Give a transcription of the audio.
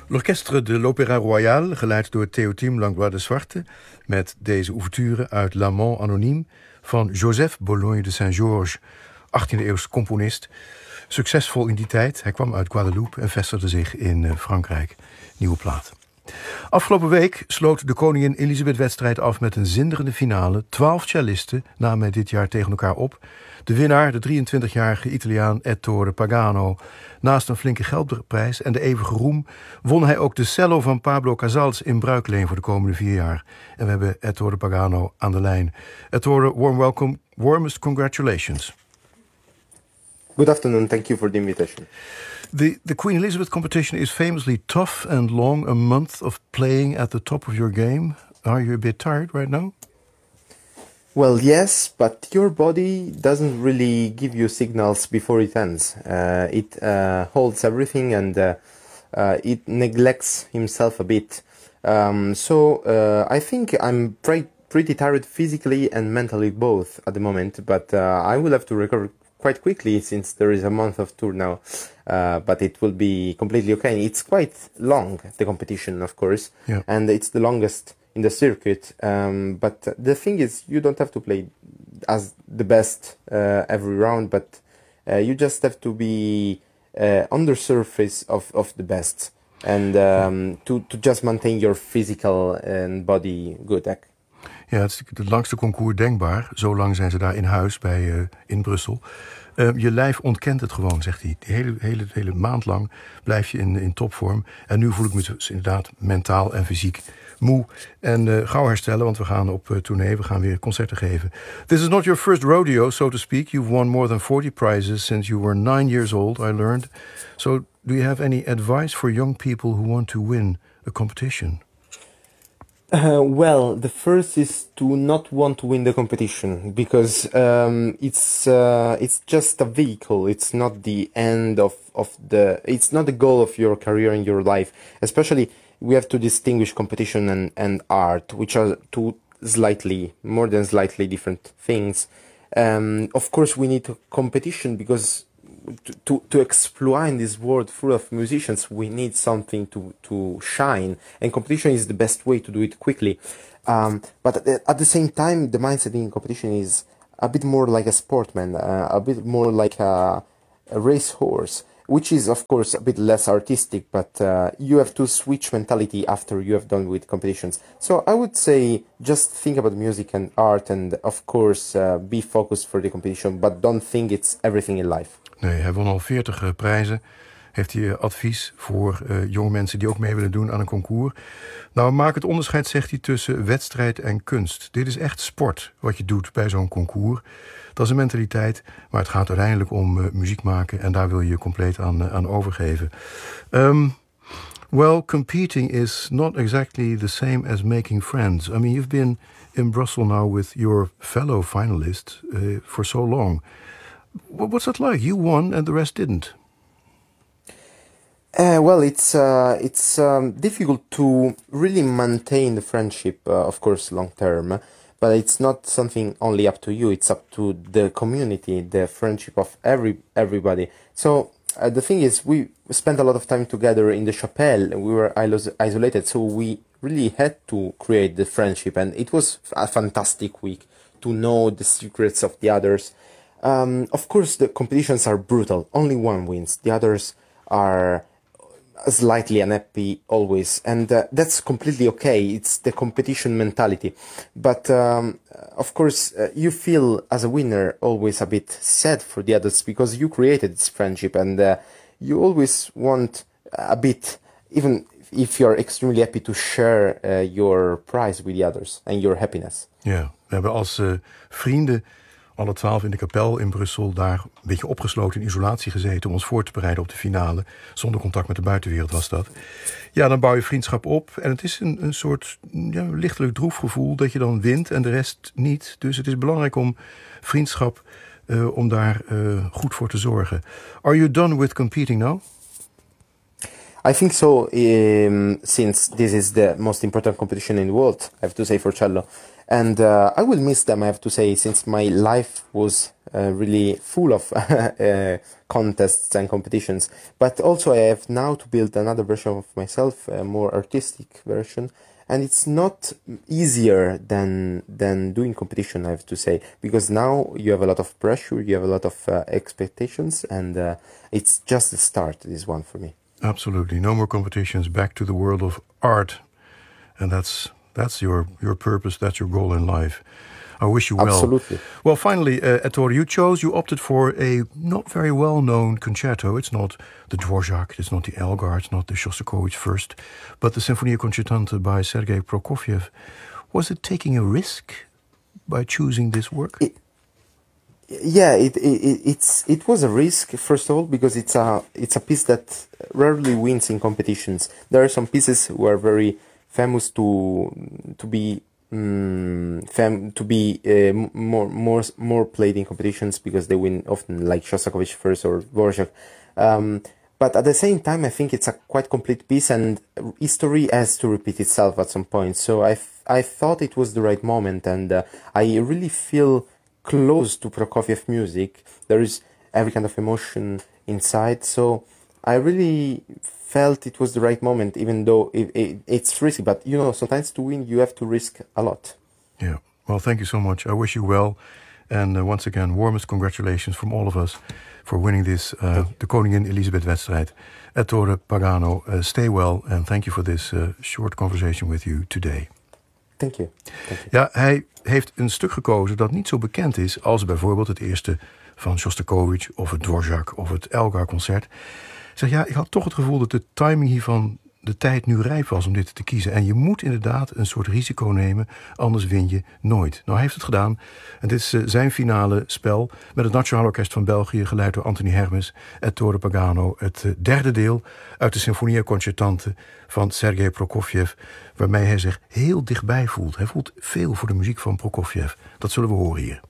L'Orchestre de l'Opéra Royal, geleid door Théotime Langlois de Zwarte, met deze ouverture uit L'Amant Anonyme van Joseph Bologne de Saint-Georges, 18e-eeuws componist. Succesvol in die tijd. Hij kwam uit Guadeloupe en vestigde zich in Frankrijk. Nieuwe plaat. Afgelopen week sloot de Koningin Elisabeth-wedstrijd af met een zinderende finale. 12 cellisten namen dit jaar tegen elkaar op. De winnaar, de 23-jarige Italiaan Ettore Pagano. Naast een flinke geldprijs en de eeuwige roem won hij ook de cello van Pablo Casals in bruikleen voor de komende 4 jaar. En we hebben Ettore Pagano aan de lijn. Ettore, warm welcome, warmest congratulations. Good afternoon, thank you for the invitation. The Queen Elizabeth competition is famously tough and long, a month of playing at the top of your game. Are you a bit tired right now? Well, yes, but your body doesn't really give you signals before it ends. It holds everything and it neglects himself a bit. So I think I'm pretty tired physically and mentally both at the moment, but I will have to recover quite quickly since there is a month of tour now, but it will be completely okay. It's quite long, the competition, of course, yeah. And it's the longest in the circuit, but the thing is, you don't have to play as the best every round, but you just have to be on the surface of the best, and to just maintain your physical and body good. Ja, het is het langste concours denkbaar. Zo lang zijn ze daar in huis in Brussel. Je lijf ontkent het gewoon, zegt hij. De hele maand lang blijf je in topvorm. En nu voel ik me dus inderdaad mentaal en fysiek moe. En gauw herstellen, want we gaan op tournee. We gaan weer concerten geven. This is not your first rodeo, so to speak. You've won more than 40 prizes since you were 9 years old, I learned. So do you have any advice for young people who want to win a competition? Well, the first is to not want to win the competition, because it's just a vehicle. It's not the end of it's not the goal of your career and your life. Especially, we have to distinguish competition and art, which are two more than slightly different things. Of course, we need competition because to exploit in this world full of musicians, we need something to shine, and competition is the best way to do it quickly. But at the same time, the mindset in competition is a bit more like a sportsman, a bit more like a racehorse, which is of course a bit less artistic, but you have to switch mentality after you have done with competitions. So I would say just think about music and art, and of course be focused for the competition, but don't think it's everything in life. Nee, hij won al 40 prijzen. Heeft hij advies voor jonge mensen die ook mee willen doen aan een concours. Nou, maak het onderscheid, zegt hij, tussen wedstrijd en kunst. Dit is echt sport, wat je doet bij zo'n concours. Dat is een mentaliteit, maar het gaat uiteindelijk om muziek maken. En daar wil je je compleet aan overgeven. Well, competing is not exactly the same as making friends. I mean, you've been in Brussels now with your fellow finalists for so long. What's it like? You won and the rest didn't. Well, it's difficult to really maintain the friendship, of course, long term. But it's not something only up to you. It's up to the community, the friendship of everybody. So the thing is, we spent a lot of time together in the chapelle. We were isolated, so we really had to create the friendship, and it was a fantastic week to know the secrets of the others. Of course, the competitions are brutal. Only one wins. The others are slightly unhappy always. And that's completely okay. It's the competition mentality. But, of course, you feel as a winner always a bit sad for the others because you created this friendship. And you always want a bit, even if you're extremely happy, to share your prize with the others and your happiness. Ja, we hebben als vrienden alle 12 in de kapel in Brussel daar een beetje opgesloten in isolatie gezeten om ons voor te bereiden op de finale. Zonder contact met de buitenwereld was dat. Ja, dan bouw je vriendschap op en het is een soort lichtelijk droef gevoel dat je dan wint en de rest niet. Dus het is belangrijk om vriendschap, om daar goed voor te zorgen. Are you done with competing now? I think so, since this is the most important competition in the world, I have to say, for cello. And I will miss them, I have to say, since my life was really full of contests and competitions. But also I have now to build another version of myself, a more artistic version. And it's not easier than doing competition, I have to say, because now you have a lot of pressure, you have a lot of expectations, and it's just the start, this one for me. Absolutely. No more competitions, back to the world of art. And that's your purpose, that's your goal in life. I wish you well. Absolutely. Well, finally, Ettore, you opted for a not very well-known concerto. It's not the Dvorak, it's not the Elgar, it's not the Shostakovich First, but the Sinfonia Concertante by Sergei Prokofiev. Was it taking a risk by choosing this work? It was a risk, first of all, because it's a piece that rarely wins in competitions. There are some pieces who are very famous to be more played in competitions because they win often, like Shostakovich First or Dvorak. But at the same time, I think it's a quite complete piece, and history has to repeat itself at some point. So I thought it was the right moment, and I really feel close to Prokofiev music. There is every kind of emotion inside, so I really felt it was the right moment, even though it's risky. But sometimes to win you have to risk a lot. Yeah. Well, thank you so much. I wish you well, and once again, warmest congratulations from all of us for winning this the Koningin Elisabeth-wedstrijd. Ettore Pagano, stay well, and thank you for this short conversation with you today. Thank you. Ja, hij heeft een stuk gekozen dat niet zo bekend is als bijvoorbeeld het eerste van Shostakovich of het Dvorak of het Elgar-concert. Zeg, ik had toch het gevoel dat de timing hiervan, de tijd nu rijp was om dit te kiezen. En je moet inderdaad een soort risico nemen, anders win je nooit. Nou, hij heeft het gedaan. En dit is zijn finale spel met het Nationaal Orkest van België, geleid door Anthony Hermes, Ettore Pagano. Het derde deel uit de Sinfonia Concertante van Sergei Prokofiev, waarmee hij zich heel dichtbij voelt. Hij voelt veel voor de muziek van Prokofiev. Dat zullen we horen hier.